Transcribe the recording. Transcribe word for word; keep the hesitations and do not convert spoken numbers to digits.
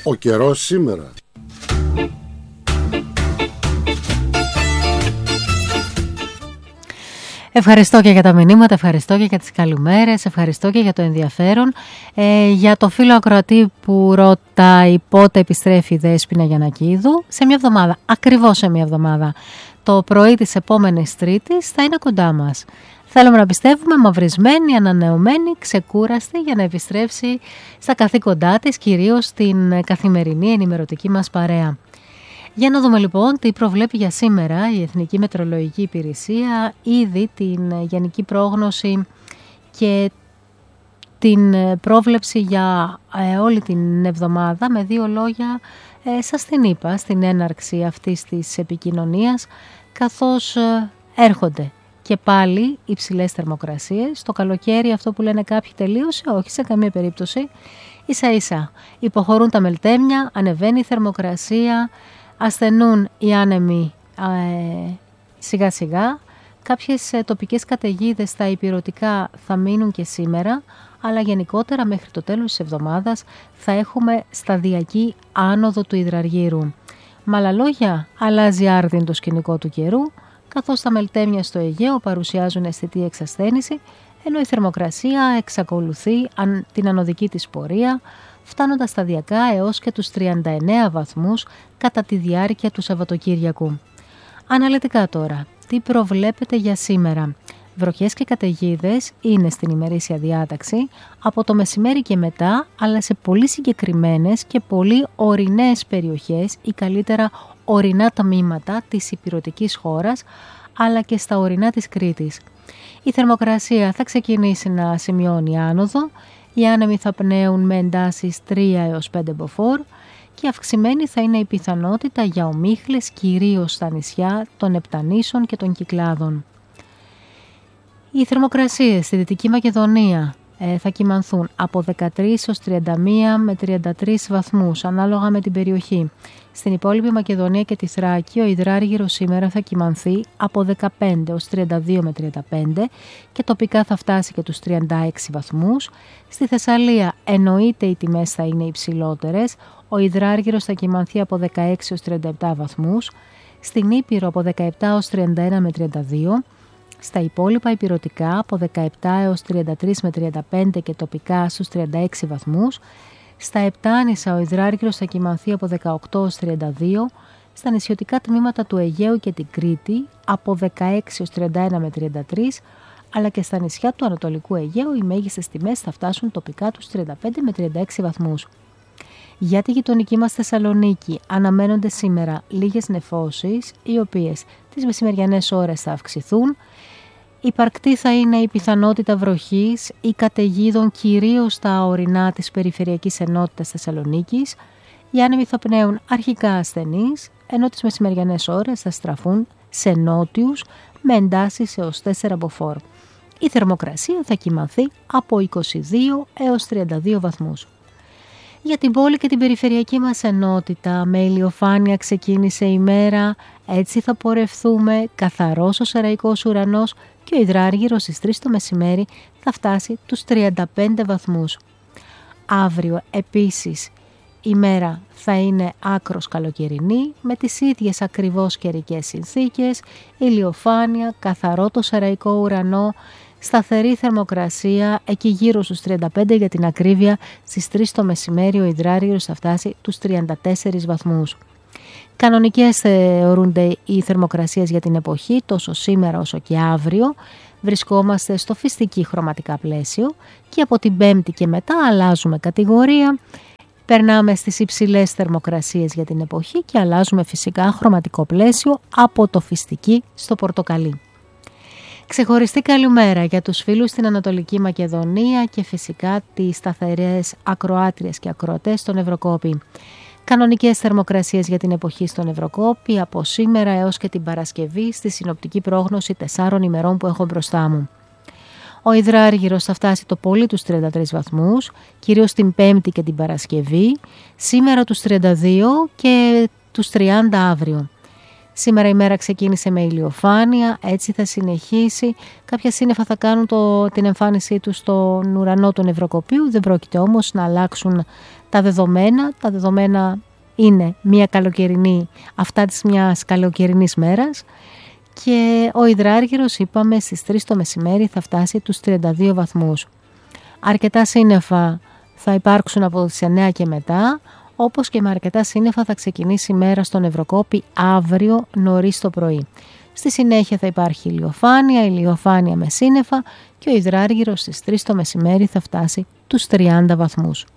Ο καιρός σήμερα. Ευχαριστώ και για τα μηνύματα, ευχαριστώ και για τις καλημέρες, ευχαριστώ και για το ενδιαφέρον. Ε, για το φίλο ακροατή που ρωτάει πότε επιστρέφει η Δέσποινα Γιαννακίδου, σε μια εβδομάδα, ακριβώς σε μια εβδομάδα. Το πρωί της επόμενης Τρίτης θα είναι κοντά μας. Θέλουμε να πιστεύουμε μαυρισμένη, ανανεωμένη, ξεκούραστη για να επιστρέψει στα καθήκοντά της, κυρίως στην καθημερινή ενημερωτική μας παρέα. Για να δούμε λοιπόν τι προβλέπει για σήμερα η Εθνική Μετεωρολογική Υπηρεσία, ήδη την γενική πρόγνωση και την πρόβλεψη για ε, όλη την εβδομάδα. Με δύο λόγια ε, σας την είπα στην έναρξη αυτής της επικοινωνίας, καθώς ε, έρχονται και πάλι υψηλές θερμοκρασίες. Το καλοκαίρι, αυτό που λένε κάποιοι, τελείωσε, όχι σε καμία περίπτωση. Ίσα ίσα υποχωρούν τα μελτέμια, ανεβαίνει η θερμοκρασία, ασθενούν οι άνεμοι ε, σιγά σιγά. Κάποιες ε, τοπικές καταιγίδες στα ηπειρωτικά θα μείνουν και σήμερα, αλλά γενικότερα μέχρι το τέλος της εβδομάδας θα έχουμε σταδιακή άνοδο του υδραργύρου. Με άλλα λόγια, αλλάζει άρδιν το σκηνικό του καιρού, καθώς τα μελτέμια στο Αιγαίο παρουσιάζουν αισθητή εξασθένηση, ενώ η θερμοκρασία εξακολουθεί την ανωδική της πορεία, φτάνοντας σταδιακά έως και τους τριάντα εννέα βαθμούς κατά τη διάρκεια του Σαββατοκύριακου. Αναλυτικά τώρα, τι προβλέπετε για σήμερα? Βροχές και καταιγίδες είναι στην ημερήσια διάταξη από το μεσημέρι και μετά, αλλά σε πολύ συγκεκριμένες και πολύ ορεινές περιοχές ή καλύτερα ορεινά τμήματα της ηπειρωτικής χώρας, αλλά και στα ορεινά της Κρήτης. Η θερμοκρασία θα ξεκινήσει να σημειώνει άνοδο, οι άνεμοι θα πνέουν με εντάσεις τρία έως πέντε μποφόρ και αυξημένη θα είναι η πιθανότητα για ομίχλες κυρίως στα νησιά των Επτανήσων και των Κυκλάδων. Οι θερμοκρασίες στη Δυτική Μακεδονία ε, θα κυμανθούν από δεκατρείς έως τριάντα μία με τριάντα τρεις βαθμούς ανάλογα με την περιοχή. Στην υπόλοιπη Μακεδονία και τη Θράκη ο υδράργυρος σήμερα θα κυμανθεί από δεκαπέντε έως τριάντα δύο με τριάντα πέντε και τοπικά θα φτάσει και τους τριάντα έξι βαθμούς. Στη Θεσσαλία εννοείται οι τιμές θα είναι υψηλότερες, ο υδράργυρος θα κυμανθεί από δεκαέξι έως τριάντα επτά βαθμούς, στην Ήπειρο από δεκαεπτά έως τριάντα ένα με τριάντα δύο, στα υπόλοιπα ηπειρωτικά από δεκαεπτά έως τριάντα τρεις με τριάντα πέντε και τοπικά στους τριάντα έξι βαθμούς, στα Επτάνησα ο υδράργυρος θα κυμανθεί από δεκαοκτώ έως τριάντα δύο, στα νησιωτικά τμήματα του Αιγαίου και την Κρήτη από δεκαέξι έως τριάντα ένα με τριάντα τρεις, αλλά και στα νησιά του Ανατολικού Αιγαίου οι μέγιστες τιμές θα φτάσουν τοπικά τους τριάντα πέντε με τριάντα έξι βαθμούς. Για τη γειτονική μας Θεσσαλονίκη αναμένονται σήμερα λίγες νεφώσεις, οι οποίες τις μεσημεριανές ώρες θα αυξηθούν. Υπαρκτή θα είναι η πιθανότητα βροχής ή καταιγίδων κυρίως στα ορεινά της περιφερειακής ενότητας Θεσσαλονίκης. Οι άνεμοι θα πνέουν αρχικά ασθενείς, ενώ τις μεσημεριανές ώρες θα στραφούν σε νότιους με εντάσεις έως τέσσερα μποφόρ. Η θερμοκρασία θα κυμανθεί από είκοσι δύο έως τριάντα δύο βαθμούς. Για την πόλη και την περιφερειακή μας ενότητα με ηλιοφάνεια ξεκίνησε η μέρα, έτσι θα πορευθούμε, καθαρός ο σεραϊκός ουρανός και ο υδράργυρος στις τρεις το μεσημέρι θα φτάσει τους τριάντα πέντε βαθμούς. Αύριο επίσης η μέρα θα είναι άκρος καλοκαιρινή με τις ίδιες ακριβώς καιρικές συνθήκες, ηλιοφάνεια, καθαρό το σεραϊκό ουρανό, σταθερή θερμοκρασία, εκεί γύρω στους τριάντα πέντε για την ακρίβεια, στις τρεις το μεσημέρι ο υδράργυρος θα φτάσει τους τριάντα τέσσερις βαθμούς. Κανονικές θεωρούνται οι θερμοκρασίες για την εποχή, τόσο σήμερα όσο και αύριο. Βρισκόμαστε στο φυστική χρωματικά πλαίσιο και από την Πέμπτη και μετά αλλάζουμε κατηγορία. Περνάμε στις υψηλές θερμοκρασίες για την εποχή και αλλάζουμε φυσικά χρωματικό πλαίσιο από το φυστική στο πορτοκαλί. Ξεχωριστή καλημέρα για τους φίλους στην Ανατολική Μακεδονία και φυσικά τις σταθερές ακροάτριες και ακροατές στον Ευρωκόπη. Κανονικές θερμοκρασίες για την εποχή στον Ευρωκόπη από σήμερα έως και την Παρασκευή στη συνοπτική πρόγνωση τεσσάρων ημερών που έχω μπροστά μου. Ο υδράργυρος θα φτάσει το πολύ τους τριάντα τρεις βαθμούς, κυρίως την Πέμπτη και την Παρασκευή, σήμερα τους τριάντα δύο και τους τριάντα αύριο. Σήμερα η μέρα ξεκίνησε με ηλιοφάνεια, έτσι θα συνεχίσει. Κάποια σύννεφα θα κάνουν το, την εμφάνισή τους στον ουρανό του νευροκοπίου, δεν πρόκειται όμως να αλλάξουν τα δεδομένα. Τα δεδομένα είναι μια καλοκαιρινή, αυτά της μιας καλοκαιρινής μέρας. Και ο υδράργυρος, είπαμε, στις τρεις το μεσημέρι θα φτάσει τους τριάντα δύο βαθμούς. Αρκετά σύννεφα θα υπάρξουν από τις εννιά και μετά, όπως και με αρκετά σύννεφα θα ξεκινήσει η μέρα στον Νευροκόπη αύριο νωρίς το πρωί. Στη συνέχεια θα υπάρχει ηλιοφάνεια, ηλιοφάνεια με σύννεφα και ο υδράργυρος στις τρεις το μεσημέρι θα φτάσει τους τριάντα βαθμούς.